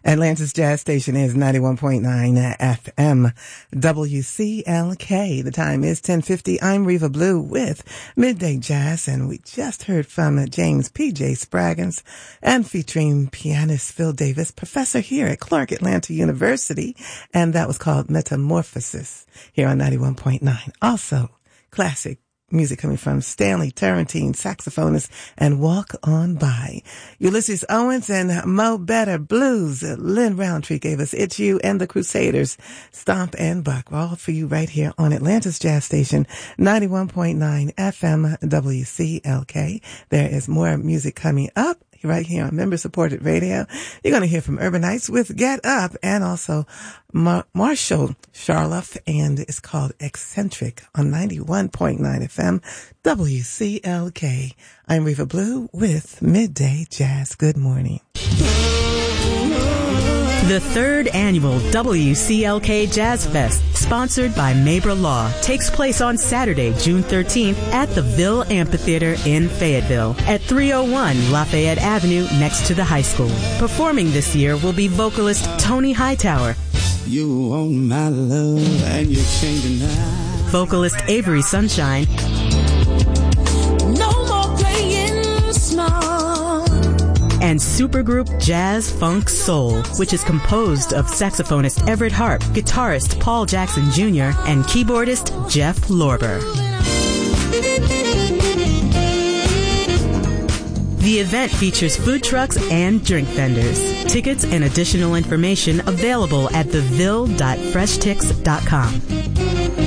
Atlanta's Jazz Station is 91.9 FM WCLK. The time is 10:50. I'm Reva Blue with Midday Jazz, and we just heard from James P.J. Spraggins and featuring pianist Phil Davis, professor here at Clark Atlanta University, and that was called Metamorphosis here on 91.9. Also, classic music coming from Stanley Turrentine, saxophonist, and Walk On By. Ulysses Owens and Mo Better Blues. Lynn Roundtree gave us It's You and the Crusaders, Stomp and Buck. All for you right here on Atlanta's Jazz Station, 91.9 FM WCLK. There is more music coming up right here on member-supported radio. You're going to hear from Urbanites with Get Up, and also Marshall Charloff, and it's called Eccentric on 91.9 FM WCLK. I'm Reva Blue with Midday Jazz. Good morning. The third annual WCLK Jazz Fest, sponsored by Mabra Law, takes place on Saturday, June 13th at the Ville Amphitheater in Fayetteville at 301 Lafayette Avenue next to the high school. Performing this year will be vocalist Tony Hightower, you want my love and you're changing now, vocalist Avery Sunshine, no more playing small, and supergroup Jazz Funk Soul, which is composed of saxophonist Everett Harp, guitarist Paul Jackson Jr., and keyboardist Jeff Lorber. The event features food trucks and drink vendors. Tickets and additional information available at theville.freshtix.com.